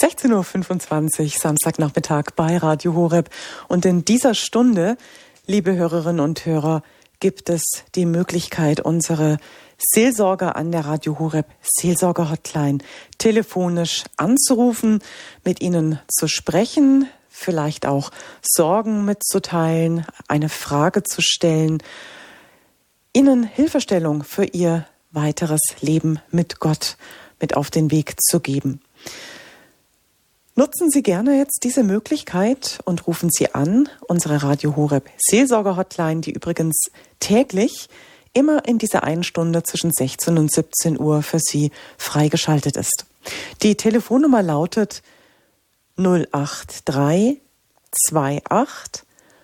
16.25 Uhr, Samstagnachmittag bei Radio Horeb. Und in dieser Stunde, liebe Hörerinnen und Hörer, gibt es die Möglichkeit, unsere Seelsorger an der Radio Horeb Seelsorger-Hotline telefonisch anzurufen, mit ihnen zu sprechen, vielleicht auch Sorgen mitzuteilen, eine Frage zu stellen, ihnen Hilfestellung für ihr weiteres Leben mit Gott mit auf den Weg zu geben. Nutzen Sie gerne jetzt diese Möglichkeit und rufen Sie an, unsere Radio Horeb Seelsorger-Hotline, die übrigens täglich immer in dieser einen Stunde zwischen 16 und 17 Uhr für Sie freigeschaltet ist. Die Telefonnummer lautet 083 28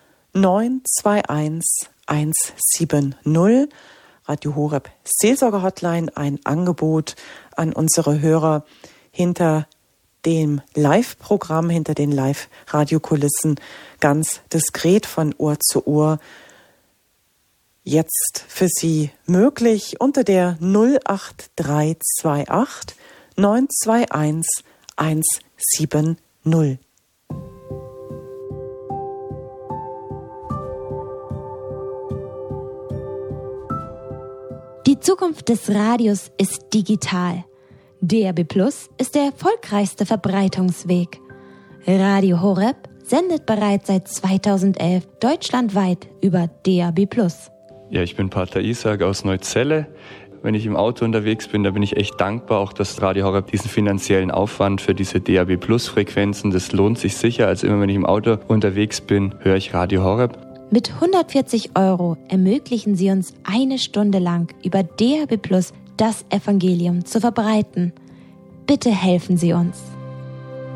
921 170. Radio Horeb Seelsorger-Hotline, ein Angebot an unsere Hörer hinter dem Live-Programm, hinter den Live-Radiokulissen, ganz diskret von Ohr zu Ohr. Jetzt für Sie möglich unter der 08328 921 170. Die Zukunft des Radios ist digital. DAB+ ist der erfolgreichste Verbreitungsweg. Radio Horeb sendet bereits seit 2011 deutschlandweit über DAB+. Ja, ich bin Pater Isaac aus Neuzelle. Wenn ich im Auto unterwegs bin, da bin ich echt dankbar, auch dass Radio Horeb diesen finanziellen Aufwand für diese DAB+-Frequenzen, das lohnt sich sicher. Also immer wenn ich im Auto unterwegs bin, höre ich Radio Horeb. Mit 140 € ermöglichen Sie uns eine Stunde lang über DAB+ das Evangelium zu verbreiten. Bitte helfen Sie uns.